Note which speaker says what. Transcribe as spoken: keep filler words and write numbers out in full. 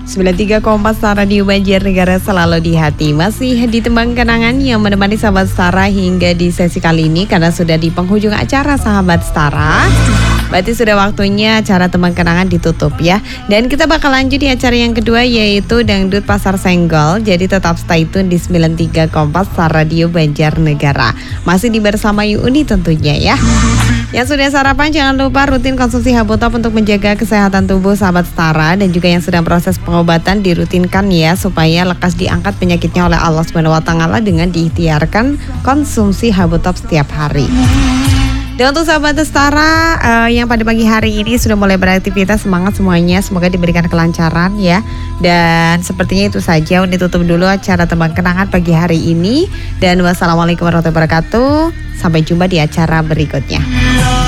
Speaker 1: sembilan puluh tiga koma empat Star Radio Banjarnegara selalu di hati. Masih di Tembang Kenangan yang menemani sahabat Stara hingga di sesi kali ini, karena sudah di penghujung acara sahabat Stara. Berarti sudah waktunya acara Tembang Kenangan ditutup ya. Dan kita bakal lanjut di acara yang kedua, yaitu Dangdut Pasar Senggol. Jadi tetap stay tune di sembilan puluh tiga koma empat Star Radio Banjarnegara. Masih di bersama Yuni tentunya ya. Yang sudah sarapan jangan lupa rutin konsumsi Habotop untuk menjaga kesehatan tubuh sahabat Stara, dan juga yang sedang proses pengobatan dirutinkan ya, supaya lekas diangkat penyakitnya oleh Allah subhanahu wa taala dengan diikhtiarkan konsumsi Habotop setiap hari. Dan untuk sahabat Stara uh, yang pada pagi hari ini sudah mulai beraktivitas, semangat semuanya, semoga diberikan kelancaran ya. Dan sepertinya itu saja, untuk tutup dulu acara Tembang Kenangan pagi hari ini. Dan wassalamualaikum warahmatullahi wabarakatuh. Sampai jumpa di acara berikutnya.